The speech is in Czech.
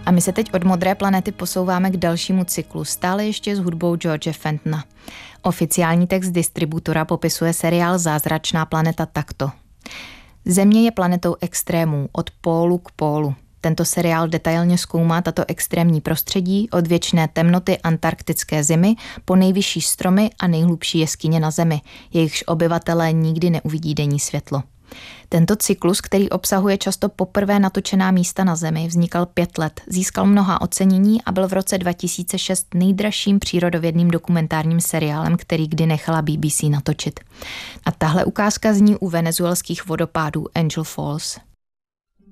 A my se teď od Modré planety posouváme k dalšímu cyklu, stále ještě s hudbou George Fentona. Oficiální text distributora popisuje seriál Zázračná planeta takto. Země je planetou extrémů, od pólu k pólu. Tento seriál detailně zkoumá tato extrémní prostředí od věčné temnoty antarktické zimy po nejvyšší stromy a nejhlubší jeskyně na Zemi, jejichž obyvatelé nikdy neuvidí denní světlo. Tento cyklus, který obsahuje často poprvé natočená místa na Zemi, vznikal 5 let, získal mnoha ocenění a byl v roce 2006 nejdražším přírodovědným dokumentárním seriálem, který kdy nechala BBC natočit. A tahle ukázka zní u venezuelských vodopádů Angel Falls.